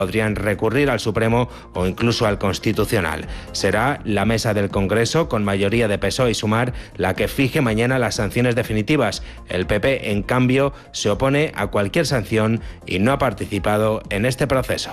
podrían recurrir al Supremo o incluso al Constitucional. Será la mesa del Congreso, con mayoría de PSOE y Sumar, la que fije mañana las sanciones definitivas. El PP, en cambio, se opone a cualquier sanción y no ha participado en este proceso.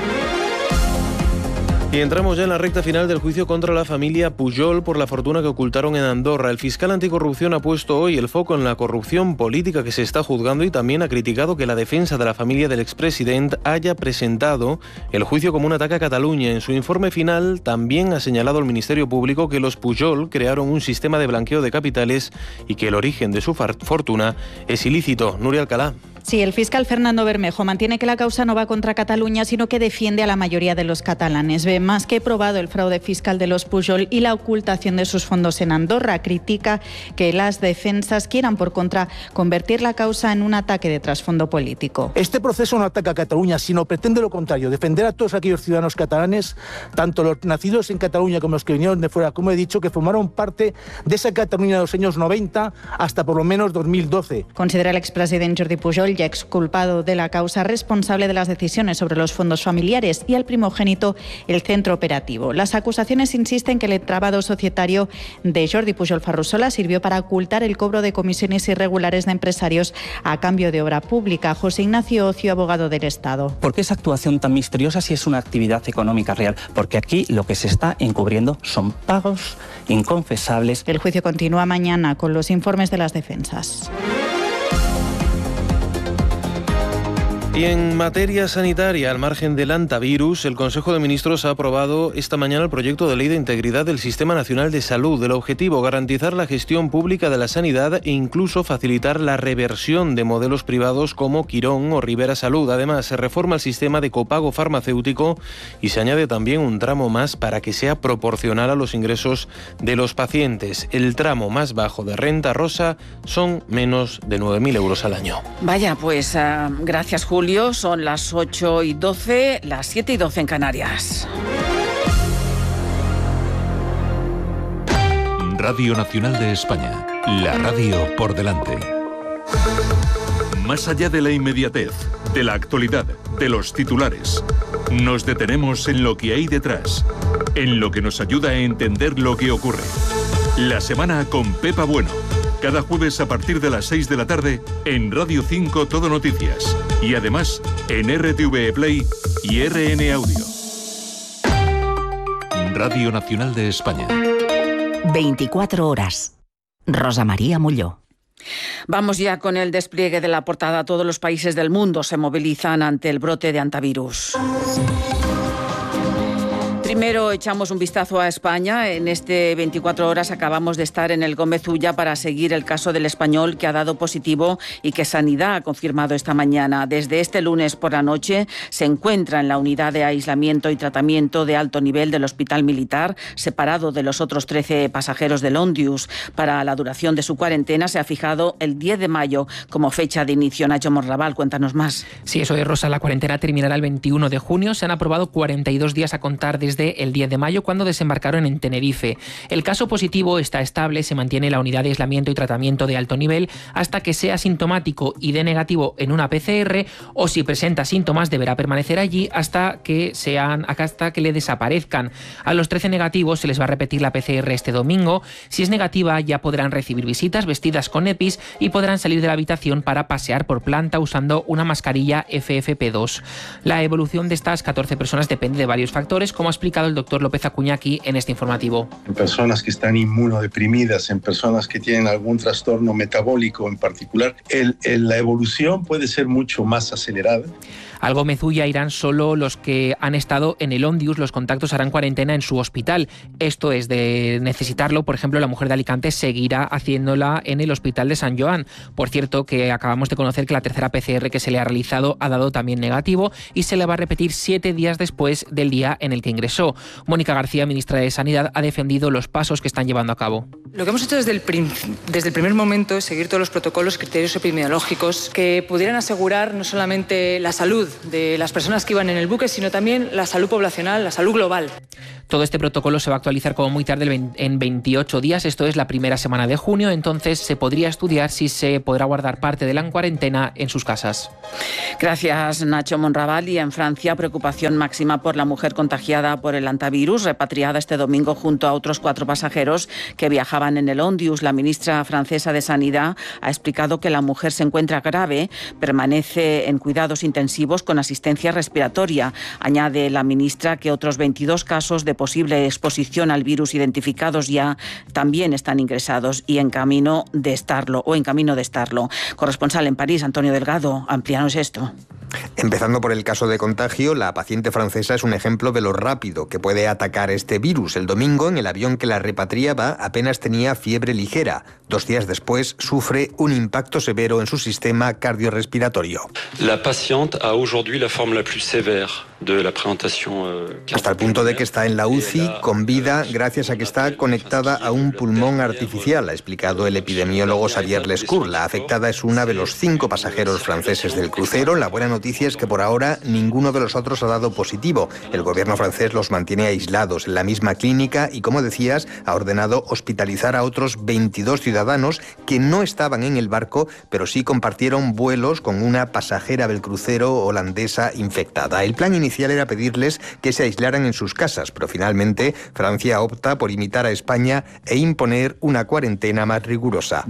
Y entramos ya en la recta final del juicio contra la familia Pujol por la fortuna que ocultaron en Andorra. El fiscal anticorrupción ha puesto hoy el foco en la corrupción política que se está juzgando y también ha criticado que la defensa de la familia del expresidente haya presentado el juicio como un ataque a Cataluña. En su informe final también ha señalado el Ministerio Público que los Pujol crearon un sistema de blanqueo de capitales y que el origen de su fortuna es ilícito. Nuria Alcalá. Sí, el fiscal Fernando Bermejo mantiene que la causa no va contra Cataluña, sino que defiende a la mayoría de los catalanes. Ve más que probado el fraude fiscal de los Pujol y la ocultación de sus fondos en Andorra. Critica que las defensas quieran, por contra, convertir la causa en un ataque de trasfondo político. Este proceso no ataca a Cataluña, sino pretende lo contrario, defender a todos aquellos ciudadanos catalanes, tanto los nacidos en Cataluña como los que vinieron de fuera, como he dicho, que formaron parte de esa Cataluña de los años 90 hasta por lo menos 2012. Considera el expresidente Jordi Pujol, ya exculpado de la causa, responsable de las decisiones sobre los fondos familiares, y al primogénito el centro operativo. Las acusaciones insisten que el entramado societario de Jordi Pujol Ferrusola sirvió para ocultar el cobro de comisiones irregulares de empresarios a cambio de obra pública. José Ignacio Ocio, abogado del Estado. ¿Por qué esa actuación tan misteriosa si es una actividad económica real? Porque aquí lo que se está encubriendo son pagos inconfesables. El juicio continúa mañana con los informes de las defensas. Y en materia sanitaria, al margen del antivirus, el Consejo de Ministros ha aprobado esta mañana el proyecto de ley de integridad del Sistema Nacional de Salud. El objetivo, garantizar la gestión pública de la sanidad e incluso facilitar la reversión de modelos privados como Quirón o Rivera Salud. Además, se reforma el sistema de copago farmacéutico y se añade también un tramo más para que sea proporcional a los ingresos de los pacientes. El tramo más bajo de renta rosa son menos de 9.000 euros al año. Vaya, pues gracias, Julio. Son las 8:12, las 7:12 en Canarias. Radio Nacional de España, la radio por delante. Más allá de la inmediatez, de la actualidad, de los titulares, nos detenemos en lo que hay detrás, en lo que nos ayuda a entender lo que ocurre. La semana con Pepa Bueno. Cada jueves a partir de las 6 de la tarde en Radio 5 Todo Noticias. Y además en RTV Play y RN Audio. Radio Nacional de España. 24 horas. Rosa María Molló. Vamos ya con el despliegue de la portada. Todos los países del mundo se movilizan ante el brote de antivirus. Primero echamos un vistazo a España. En este 24 horas acabamos de estar en el Gómez Ulla para seguir el caso del español que ha dado positivo y que Sanidad ha confirmado esta mañana. Desde este lunes por la noche se encuentra en la unidad de aislamiento y tratamiento de alto nivel del Hospital Militar, separado de los otros 13 pasajeros del Ondius. Para la duración de su cuarentena se ha fijado el 10 de mayo como fecha de inicio. Nacho Morraval, cuéntanos más. Sí, eso es, Rosa. La cuarentena terminará el 21 de junio. Se han aprobado 42 días a contar desde el 10 de mayo, cuando desembarcaron en Tenerife. El caso positivo está estable, se mantiene en la unidad de aislamiento y tratamiento de alto nivel hasta que sea sintomático y dé negativo en una PCR, o si presenta síntomas deberá permanecer allí hasta que le desaparezcan. A los 13 negativos se les va a repetir la PCR este domingo. Si es negativa, ya podrán recibir visitas vestidas con EPIs y podrán salir de la habitación para pasear por planta usando una mascarilla FFP2. La evolución de estas 14 personas depende de varios factores, como ha explicado el doctor López Acuña aquí en este informativo. En personas que están inmunodeprimidas, en personas que tienen algún trastorno metabólico en particular, la evolución puede ser mucho más acelerada. Al Gómez Ulla irán solo los que han estado en el Ondius. Los contactos harán cuarentena en su hospital. Esto es, de necesitarlo, por ejemplo, la mujer de Alicante seguirá haciéndola en el Hospital de San Joan. Por cierto, que acabamos de conocer que la tercera PCR que se le ha realizado ha dado también negativo y se le va a repetir 7 días después del día en el que ingresó. Mónica García, ministra de Sanidad, ha defendido los pasos que están llevando a cabo. Lo que hemos hecho desde el primer momento es seguir todos los protocolos, criterios epidemiológicos que pudieran asegurar no solamente la salud de las personas que iban en el buque, sino también la salud poblacional, la salud global. Todo este protocolo se va a actualizar como muy tarde en 28 días, esto es la primera semana de junio, entonces se podría estudiar si se podrá guardar parte de la cuarentena en sus casas. Gracias, Nacho Monraval. Y en Francia, preocupación máxima por la mujer contagiada por el hantavirus, repatriada este domingo junto a otros 4 pasajeros que viajaban en el Ondius. La ministra francesa de Sanidad ha explicado que la mujer se encuentra grave, permanece en cuidados intensivos con asistencia respiratoria. Añade la ministra que otros 22 casos de posible exposición al virus identificados ya también están ingresados y en camino de estarlo. Corresponsal en París, Antonio Delgado, amplíanos esto. Empezando por el caso de contagio, la paciente francesa es un ejemplo de lo rápido que puede atacar este virus. El domingo, en el avión que la repatriaba, apenas tenía fiebre ligera. 2 días después, sufre un impacto severo en su sistema cardiorrespiratorio. La paciente a aujourd'hui la forme la plus sévère de la présentation. Hasta el punto de que está en la UCI con vida gracias a que está conectada a un pulmón artificial, ha explicado el epidemiólogo Xavier Lescour. La afectada es una de los 5 pasajeros franceses del crucero. La buena noticia es que por ahora ninguno de los otros ha dado positivo. El gobierno francés los mantiene aislados en la misma clínica y, como decías, ha ordenado hospitalizar a otros 22 ciudadanos que no estaban en el barco, pero sí compartieron vuelos con una pasajera del crucero holandesa infectada. El plan inicial era pedirles que se aislaran en sus casas, pero finalmente Francia opta por imitar a España e imponer una cuarentena más rigurosa.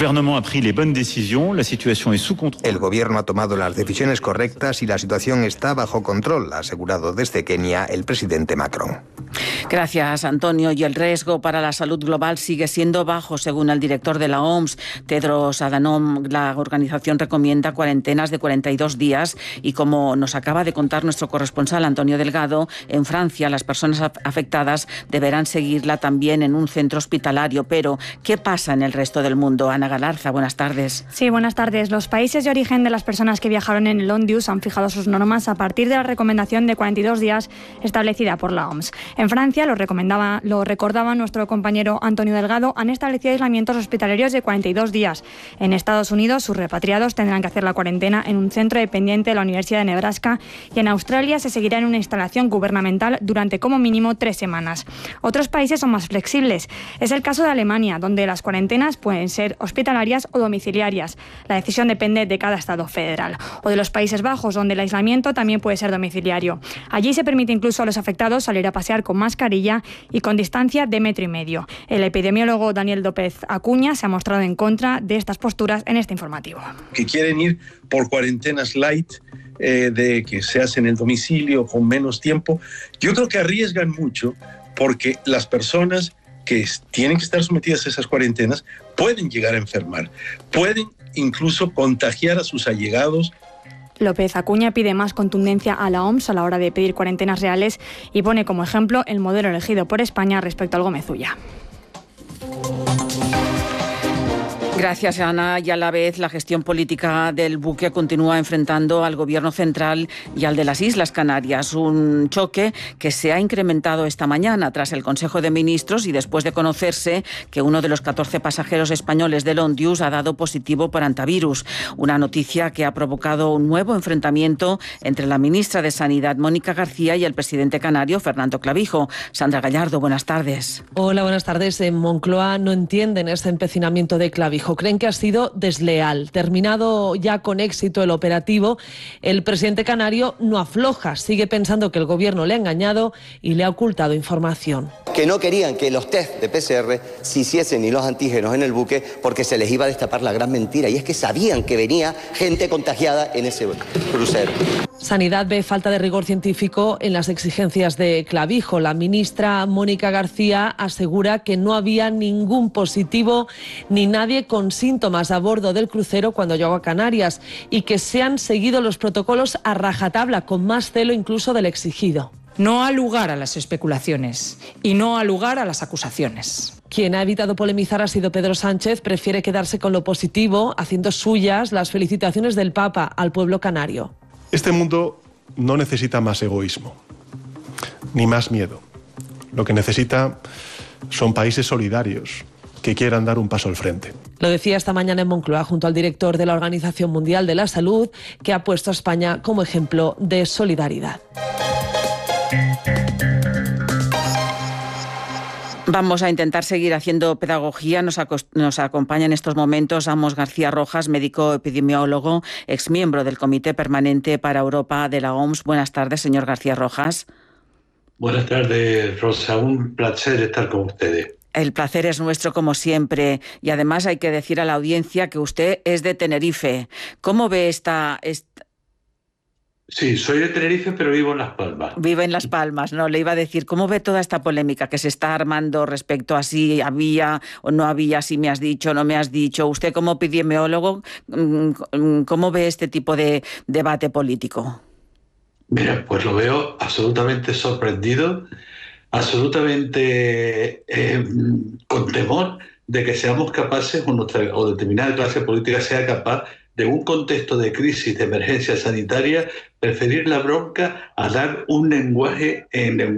El gobierno ha tomado las decisiones correctas y la situación está bajo control, ha asegurado desde Kenia el presidente Macron. Gracias, Antonio. Y el riesgo para la salud global sigue siendo bajo, según el director de la OMS, Tedros Adhanom. La organización recomienda cuarentenas de 42 días y, como nos acaba de contar nuestro corresponsal Antonio Delgado, en Francia las personas afectadas deberán seguirla también en un centro hospitalario. Pero, ¿qué pasa en el resto del mundo? Ana Galarza, buenas tardes. Sí, buenas tardes. Los países de origen de las personas que viajaron en el Ondius han fijado sus normas a partir de la recomendación de 42 días establecida por la OMS. En Francia, lo recordaba nuestro compañero Antonio Delgado, han establecido aislamientos hospitalarios de 42 días. En Estados Unidos, sus repatriados tendrán que hacer la cuarentena en un centro dependiente de la Universidad de Nebraska, y en Australia se seguirá en una instalación gubernamental durante como mínimo 3 semanas. Otros países son más flexibles. Es el caso de Alemania, donde las cuarentenas pueden ser hospitalarias o domiciliarias. La decisión depende de cada estado federal. O de los Países Bajos, donde el aislamiento también puede ser domiciliario. Allí se permite incluso a los afectados salir a pasear con mascarilla y con distancia de 1,5 metros. El epidemiólogo Daniel López Acuña se ha mostrado en contra de estas posturas en este informativo. Que quieren ir por cuarentenas light, de que se hacen en el domicilio con menos tiempo. Yo creo que arriesgan mucho porque las personas que tienen que estar sometidas a esas cuarentenas pueden llegar a enfermar, pueden incluso contagiar a sus allegados. López Acuña pide más contundencia a la OMS a la hora de pedir cuarentenas reales y pone como ejemplo el modelo elegido por España respecto al Gómez Ulla. Gracias, Ana. Y a la vez la gestión política del buque continúa enfrentando al Gobierno central y al de las Islas Canarias. Un choque que se ha incrementado esta mañana tras el Consejo de Ministros y después de conocerse que uno de los 14 pasajeros españoles del Ondius ha dado positivo por hantavirus. Una noticia que ha provocado un nuevo enfrentamiento entre la ministra de Sanidad, Mónica García, y el presidente canario, Fernando Clavijo. Sandra Gallardo, buenas tardes. Hola, buenas tardes. En Moncloa no entienden este empecinamiento de Clavijo. Creen que ha sido desleal. Terminado ya con éxito el operativo, el presidente canario no afloja. Sigue pensando que el gobierno le ha engañado y le ha ocultado información. Que no querían que los test de PCR se hiciesen y los antígenos en el buque porque se les iba a destapar la gran mentira. Y es que sabían que venía gente contagiada en ese crucero. Sanidad ve falta de rigor científico en las exigencias de Clavijo. La ministra Mónica García asegura que no había ningún positivo ni nadie con síntomas a bordo del crucero cuando llegó a Canarias y que se han seguido los protocolos a rajatabla, con más celo incluso del exigido. No ha lugar a las especulaciones y no ha lugar a las acusaciones. Quien ha evitado polemizar ha sido Pedro Sánchez. Prefiere quedarse con lo positivo, haciendo suyas las felicitaciones del Papa al pueblo canario. Este mundo no necesita más egoísmo, ni más miedo. Lo que necesita son países solidarios que quieran dar un paso al frente. Lo decía esta mañana en Moncloa junto al director de la Organización Mundial de la Salud, que ha puesto a España como ejemplo de solidaridad. Vamos a intentar seguir haciendo pedagogía. Nos acompaña en estos momentos Amos García Rojas, médico epidemiólogo, exmiembro del Comité Permanente para Europa de la OMS. Buenas tardes, señor García Rojas. Buenas tardes, Rosa. Un placer estar con ustedes. El placer es nuestro, como siempre. Y además hay que decir a la audiencia que usted es de Tenerife. ¿Cómo ve esta... Sí, soy de Tenerife, pero vivo en Las Palmas. Vive en Las Palmas, ¿no? Le iba a decir, ¿cómo ve toda esta polémica que se está armando respecto a si había o no había, si me has dicho o no me has dicho? Usted, como epidemiólogo, ¿cómo ve este tipo de debate político? Mira, pues lo veo absolutamente sorprendido, absolutamente con temor de que seamos capaces, o determinada clase política sea capaz, de un contexto de crisis, de emergencia sanitaria, preferir la bronca a dar un lenguaje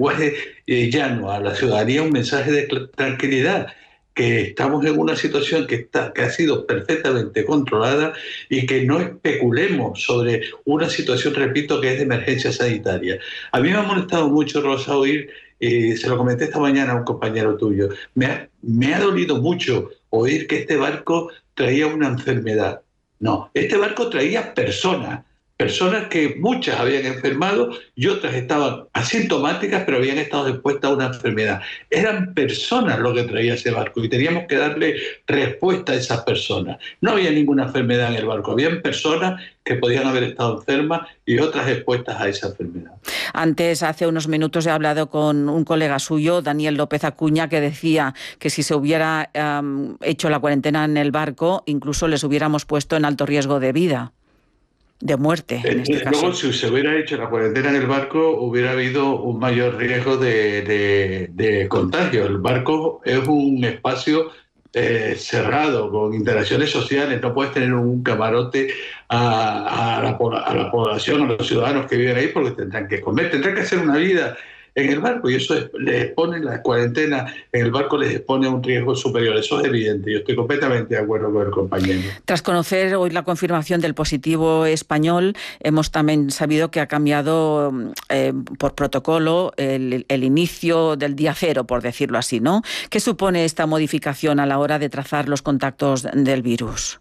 llano a la ciudadanía, un mensaje de tranquilidad, que estamos en una situación que ha sido perfectamente controlada y que no especulemos sobre una situación, repito, que es de emergencia sanitaria. A mí me ha molestado mucho, Rosa, oír, se lo comenté esta mañana a un compañero tuyo, me ha dolido mucho oír que este barco traía una enfermedad. No, este barco traía personas que muchas habían enfermado y otras estaban asintomáticas, pero habían estado expuestas a una enfermedad. Eran personas lo que traía ese barco y teníamos que darle respuesta a esas personas. No había ninguna enfermedad en el barco, habían personas que podían haber estado enfermas y otras expuestas a esa enfermedad. Antes, hace unos minutos, he hablado con un colega suyo, Daniel López Acuña, que decía que si se hubiera hecho la cuarentena en el barco, incluso les hubiéramos puesto en alto riesgo de vida. De muerte, en este caso. Luego, si se hubiera hecho la cuarentena en el barco, hubiera habido un mayor riesgo de contagio. El barco es un espacio cerrado, con interacciones sociales. No puedes tener un camarote a la población, a los ciudadanos que viven ahí, porque tendrán que comer, tendrán que hacer una vida en el barco, y eso les expone, la cuarentena en el barco les expone a un riesgo superior. Eso es evidente. Yo estoy completamente de acuerdo con el compañero. Tras conocer hoy la confirmación del positivo español, hemos también sabido que ha cambiado por protocolo el inicio del día cero, por decirlo así, ¿no? ¿Qué supone esta modificación a la hora de trazar los contactos del virus?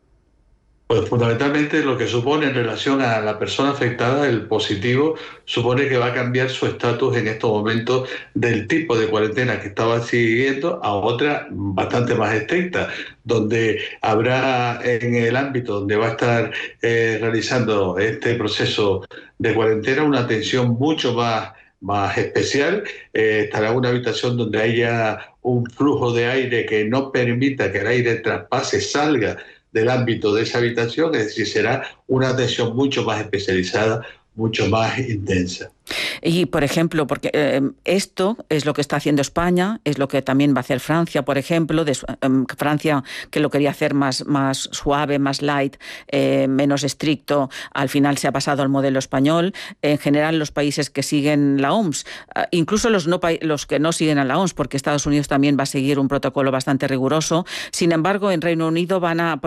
Pues fundamentalmente lo que supone en relación a la persona afectada, el positivo, supone que va a cambiar su estatus en estos momentos del tipo de cuarentena que estaba siguiendo a otra bastante más estricta, donde habrá en el ámbito donde va a estar realizando este proceso de cuarentena una atención mucho más especial. Estará en una habitación donde haya un flujo de aire que no permita que el aire traspase, salga del ámbito de esa habitación, es decir, será una atención mucho más especializada, mucho más intensa. Y, por ejemplo, porque esto es lo que está haciendo España, es lo que también va a hacer Francia, por ejemplo, Francia, que lo quería hacer más suave, más light, menos estricto, al final se ha pasado al modelo español. En general, los países que siguen la OMS, incluso los que no siguen a la OMS, porque Estados Unidos también va a seguir un protocolo bastante riguroso. Sin embargo, en Reino Unido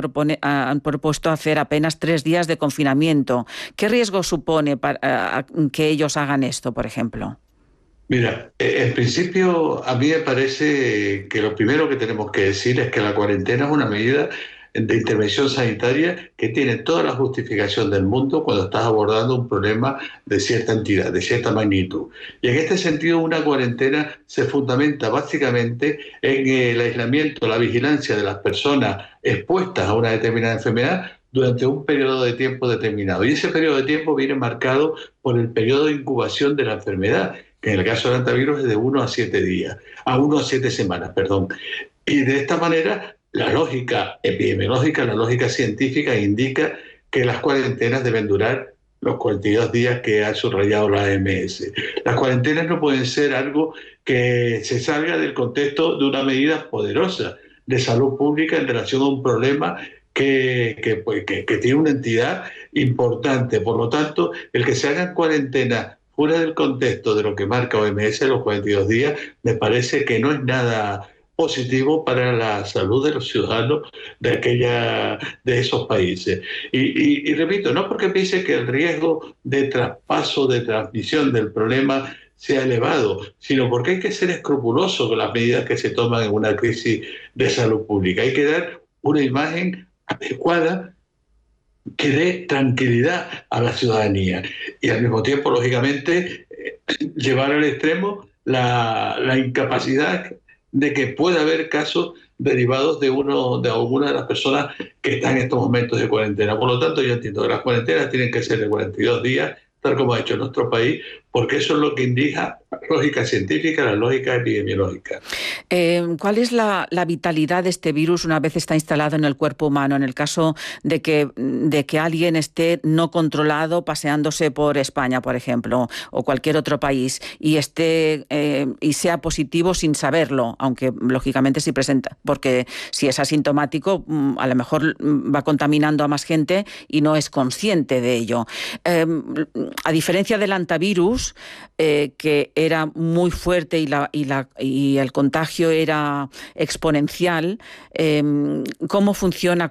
han propuesto hacer apenas 3 días de confinamiento. ¿Qué riesgo supone para que ellos hagan esto, por ejemplo? Mira, en principio a mí me parece que lo primero que tenemos que decir es que la cuarentena es una medida de intervención sanitaria que tiene toda la justificación del mundo cuando estás abordando un problema de cierta entidad, de cierta magnitud. Y en este sentido, una cuarentena se fundamenta básicamente en el aislamiento, la vigilancia de las personas expuestas a una determinada enfermedad durante un periodo de tiempo determinado. Y ese periodo de tiempo viene marcado por el periodo de incubación de la enfermedad, que en el caso del hantavirus es de 1 a 7 días, a 1 a 7 semanas, perdón. Y de esta manera, la lógica epidemiológica, la lógica científica indica que las cuarentenas deben durar los 42 días que ha subrayado la OMS. Las cuarentenas no pueden ser algo que se salga del contexto de una medida poderosa de salud pública en relación a un problema que tiene una entidad importante. Por lo tanto, el que se hagan cuarentenas fuera del contexto de lo que marca OMS, los 42 días, me parece que no es nada positivo para la salud de los ciudadanos de esos países. Y repito, no porque piense que el riesgo de traspaso, de transmisión del problema sea elevado, sino porque hay que ser escrupuloso con las medidas que se toman en una crisis de salud pública. Hay que dar una imagen adecuada que dé tranquilidad a la ciudadanía y al mismo tiempo, lógicamente, llevar al extremo la incapacidad de que pueda haber casos derivados de alguna de las personas que están en estos momentos de cuarentena. Por lo tanto, yo entiendo que las cuarentenas tienen que ser de 42 días, tal como ha hecho nuestro país, porque eso es lo que indica la lógica científica, la lógica epidemiológica. ¿Cuál es la vitalidad de este virus una vez está instalado en el cuerpo humano? En el caso de que alguien esté no controlado paseándose por España, por ejemplo, o cualquier otro país, y sea positivo sin saberlo, aunque lógicamente sí presenta, porque si es asintomático, a lo mejor va contaminando a más gente y no es consciente de ello. A diferencia del antivirus, que era muy fuerte y el contagio era exponencial, ¿cómo funciona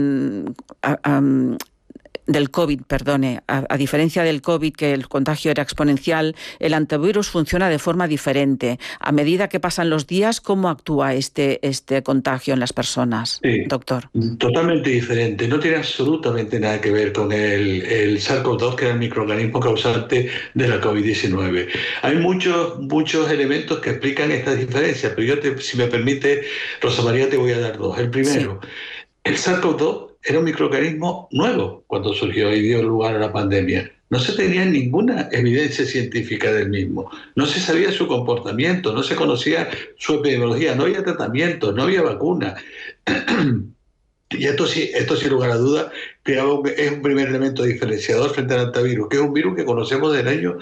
del COVID, perdone? A diferencia del COVID, que el contagio era exponencial, el antivirus funciona de forma diferente. A medida que pasan los días, ¿cómo actúa este contagio en las personas, doctor? Totalmente diferente. No tiene absolutamente nada que ver con el SARS-CoV-2, que era el microorganismo causante de la COVID-19. Hay muchos elementos que explican estas diferencias, pero yo, si me permite, Rosa María, te voy a dar dos. El primero, el SARS-CoV-2 era un microorganismo nuevo cuando surgió y dio lugar a la pandemia. No se tenía ninguna evidencia científica del mismo. No se sabía su comportamiento, no se conocía su epidemiología, no había tratamiento, no había vacuna. Y esto sin lugar a duda es un primer elemento diferenciador frente al antivirus, que es un virus que conocemos del año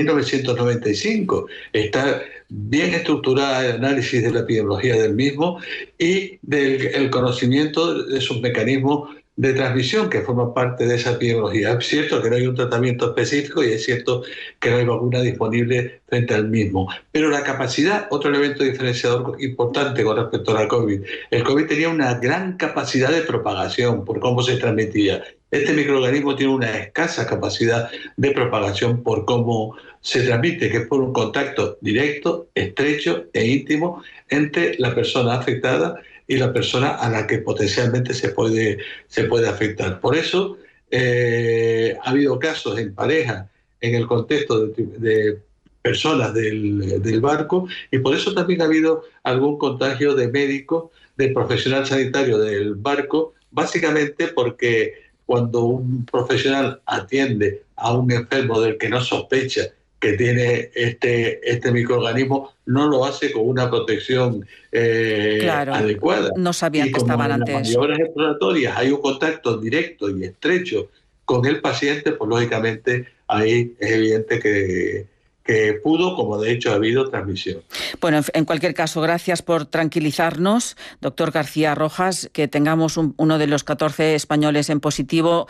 1995. Está bien estructurada el análisis de la epidemiología del mismo y del conocimiento de sus mecanismos de transmisión que forman parte de esa epidemiología. Es cierto que no hay un tratamiento específico y es cierto que no hay vacuna disponible frente al mismo. Pero la capacidad, otro elemento diferenciador importante con respecto a la COVID, el COVID tenía una gran capacidad de propagación por cómo se transmitía. Este microorganismo tiene una escasa capacidad de propagación por cómo se transmite, que es por un contacto directo, estrecho e íntimo entre la persona afectada y la persona a la que potencialmente se puede afectar. Por eso ha habido casos en pareja en el contexto de personas del barco, y por eso también ha habido algún contagio de médico, de profesional sanitario del barco, básicamente porque cuando un profesional atiende a un enfermo del que no sospecha que tiene este microorganismo, no lo hace con una protección adecuada. No sabían que estaban antes. En las maniobras exploratorias hay un contacto directo y estrecho con el paciente, pues lógicamente ahí es evidente que pudo, como de hecho ha habido, transmisión. Bueno, en cualquier caso, gracias por tranquilizarnos, doctor García Rojas, que tengamos uno de los 14 españoles en positivo.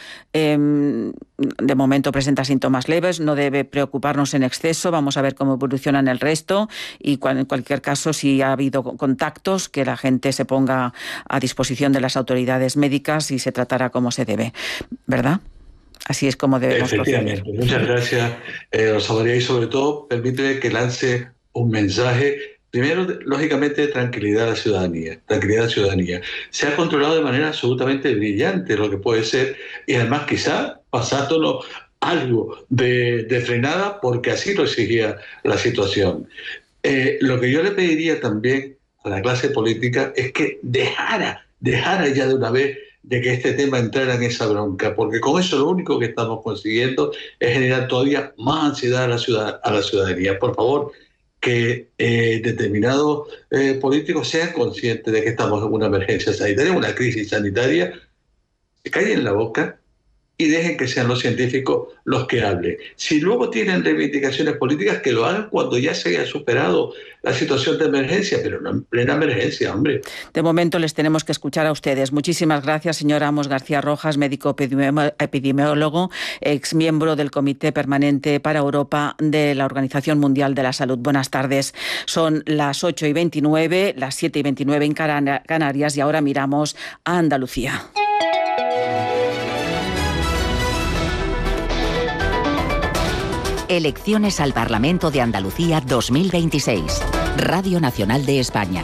De momento presenta síntomas leves, no debe preocuparnos en exceso, vamos a ver cómo evolucionan el resto y en cualquier caso, si ha habido contactos, que la gente se ponga a disposición de las autoridades médicas y se tratará como se debe, ¿verdad? Así es como debemos proceder. Muchas gracias, Rosa María, y sobre todo, permíteme que lance un mensaje. Primero, lógicamente, de tranquilidad a la ciudadanía. Tranquilidad a la ciudadanía. Se ha controlado de manera absolutamente brillante lo que puede ser, y además quizá pasándolo algo de frenada, porque así lo exigía la situación. Lo que yo le pediría también a la clase política es que dejara ya de una vez de que este tema entrara en esa bronca, porque con eso lo único que estamos consiguiendo es generar todavía más ansiedad a la ciudadanía. Por favor, que determinados políticos sean conscientes de que estamos en una emergencia sanitaria, una crisis sanitaria, se callen la boca y dejen que sean los científicos los que hablen. Si luego tienen reivindicaciones políticas, que lo hagan cuando ya se haya superado la situación de emergencia, pero no en plena emergencia, hombre. De momento les tenemos que escuchar a ustedes. Muchísimas gracias, señor Amos García Rojas, médico epidemiólogo, exmiembro del Comité Permanente para Europa de la Organización Mundial de la Salud. Buenas tardes. Son las 8:29, las 7:29 en Canarias, y ahora miramos a Andalucía. Elecciones al Parlamento de Andalucía 2026. Radio Nacional de España.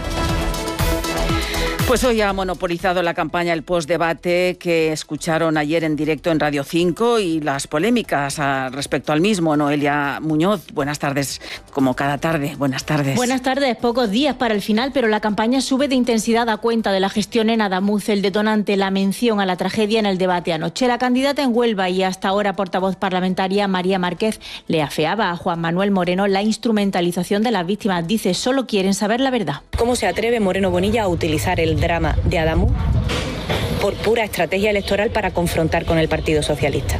Pues hoy ha monopolizado la campaña el postdebate que escucharon ayer en directo en Radio 5 y las polémicas respecto al mismo. Noelia Muñoz, buenas tardes, como cada tarde. Buenas tardes. Buenas tardes, pocos días para el final, pero la campaña sube de intensidad a cuenta de la gestión en Adamuz, el detonante, la mención a la tragedia en el debate anoche. La candidata en Huelva y hasta ahora portavoz parlamentaria, María Márquez, le afeaba a Juan Manuel Moreno la instrumentalización de las víctimas. Dice, solo quieren saber la verdad. ¿Cómo se atreve Moreno Bonilla a utilizar el drama de Adamuz por pura estrategia electoral para confrontar con el Partido Socialista?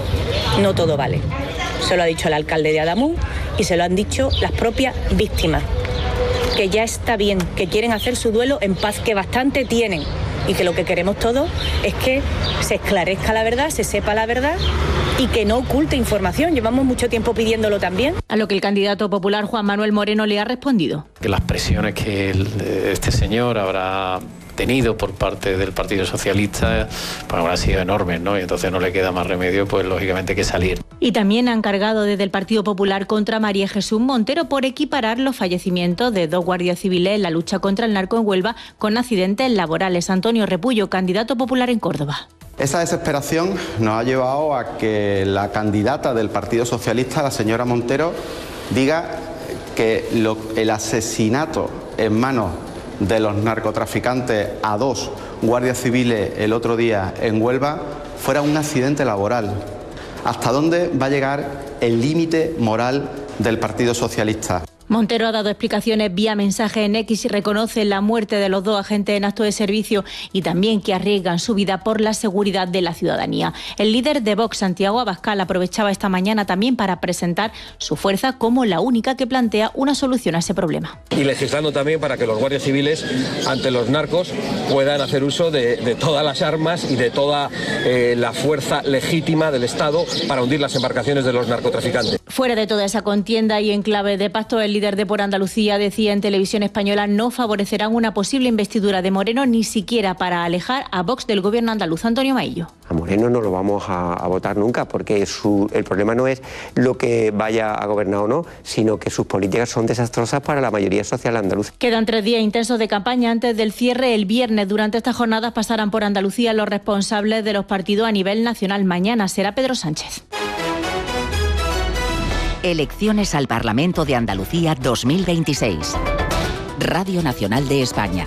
No todo vale. Se lo ha dicho el alcalde de Adamuz y se lo han dicho las propias víctimas. Que ya está bien, que quieren hacer su duelo en paz, que bastante tienen. Y que lo que queremos todos es que se esclarezca la verdad, se sepa la verdad y que no oculte información. Llevamos mucho tiempo pidiéndolo también. A lo que el candidato popular Juan Manuel Moreno le ha respondido. Que las presiones que este señor habrá tenido por parte del Partido Socialista pues habrán sido enormes, ¿no? Y entonces no le queda más remedio, pues lógicamente, que salir. Y también han cargado desde el Partido Popular contra María Jesús Montero por equiparar los fallecimientos de 2 guardias civiles en la lucha contra el narco en Huelva con accidentes laborales. Antonio Repullo, candidato popular en Córdoba. Esa desesperación nos ha llevado a que la candidata del Partido Socialista, la señora Montero, diga que el asesinato en manos de los narcotraficantes a 2 guardias civiles el otro día en Huelva fuera un accidente laboral. ¿Hasta dónde va a llegar el límite moral del Partido Socialista? Montero ha dado explicaciones vía mensaje en X y reconoce la muerte de los 2 agentes en acto de servicio y también que arriesgan su vida por la seguridad de la ciudadanía. El líder de Vox, Santiago Abascal, aprovechaba esta mañana también para presentar su fuerza como la única que plantea una solución a ese problema. Y legislando también para que los guardias civiles ante los narcos puedan hacer uso de todas las armas y de toda la fuerza legítima del Estado para hundir las embarcaciones de los narcotraficantes. Fuera de toda esa contienda y en clave de pacto, el líder de Por Andalucía decía en Televisión Española no favorecerán una posible investidura de Moreno ni siquiera para alejar a Vox del gobierno andaluz. Antonio Maillo. A Moreno no lo vamos a votar nunca porque el problema no es lo que vaya a gobernar o no, sino que sus políticas son desastrosas para la mayoría social andaluza. Quedan 3 días intensos de campaña antes del cierre el viernes. Durante estas jornadas pasarán por Andalucía los responsables de los partidos a nivel nacional. Mañana será Pedro Sánchez. Elecciones al Parlamento de Andalucía 2026. Radio Nacional de España.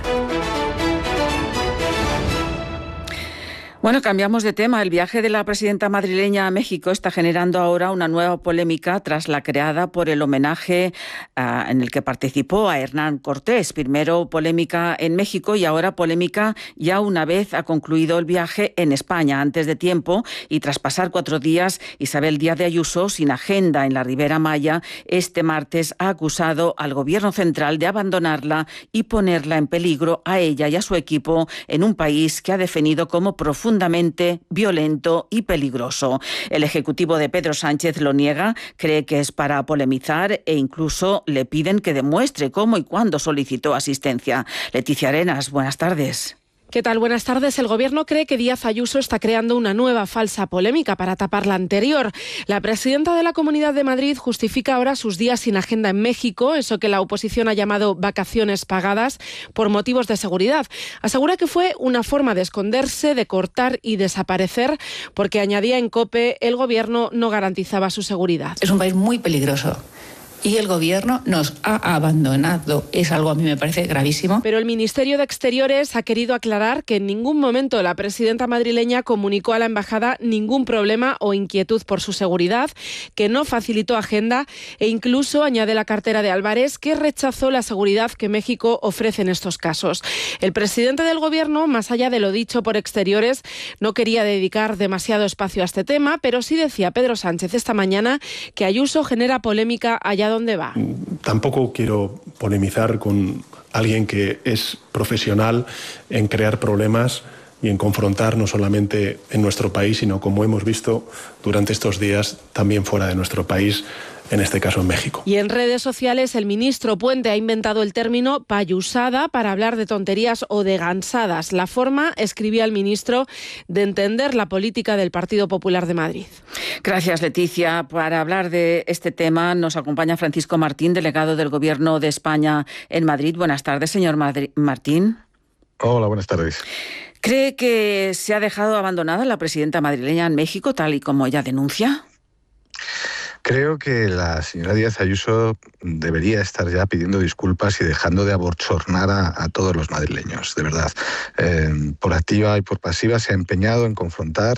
Bueno, cambiamos de tema. El viaje de la presidenta madrileña a México está generando ahora una nueva polémica tras la creada por el homenaje en el que participó a Hernán Cortés. Primero polémica en México y ahora polémica ya una vez ha concluido el viaje en España. Antes de tiempo y tras pasar 4 días, Isabel Díaz de Ayuso, sin agenda en la Ribera Maya, este martes ha acusado al gobierno central de abandonarla y ponerla en peligro a ella y a su equipo en un país que ha definido como profundamente violento y peligroso. El ejecutivo de Pedro Sánchez lo niega, cree que es para polemizar e incluso le piden que demuestre cómo y cuándo solicitó asistencia. Leticia Arenas, buenas tardes. ¿Qué tal? Buenas tardes. El Gobierno cree que Díaz Ayuso está creando una nueva falsa polémica para tapar la anterior. La presidenta de la Comunidad de Madrid justifica ahora sus días sin agenda en México, eso que la oposición ha llamado vacaciones pagadas, por motivos de seguridad. Asegura que fue una forma de esconderse, de cortar y desaparecer, porque añadía en COPE, el Gobierno no garantizaba su seguridad. Es un país muy peligroso y el Gobierno nos ha abandonado. Es algo, a mí me parece gravísimo. Pero el Ministerio de Exteriores ha querido aclarar que en ningún momento la presidenta madrileña comunicó a la embajada ningún problema o inquietud por su seguridad, que no facilitó agenda e incluso, añade la cartera de Álvarez, que rechazó la seguridad que México ofrece en estos casos. El presidente del Gobierno, más allá de lo dicho por Exteriores, no quería dedicar demasiado espacio a este tema, pero sí decía Pedro Sánchez esta mañana que Ayuso genera polémica allá donde va. Tampoco quiero polemizar con alguien que es profesional en crear problemas y en confrontar no solamente en nuestro país, sino, como hemos visto durante estos días, también fuera de nuestro país, en este caso en México. Y en redes sociales el ministro Puente ha inventado el término payusada para hablar de tonterías o de gansadas. La forma, escribía el ministro, de entender la política del Partido Popular de Madrid. Gracias, Leticia. Para hablar de este tema nos acompaña Francisco Martín, delegado del Gobierno de España en Madrid. Buenas tardes, señor Martín. Hola, buenas tardes. ¿Cree que se ha dejado abandonada la presidenta madrileña en México, tal y como ella denuncia? Creo que la señora Díaz Ayuso debería estar ya pidiendo disculpas y dejando de abochornar a todos los madrileños, de verdad. Por activa y por pasiva se ha empeñado en confrontar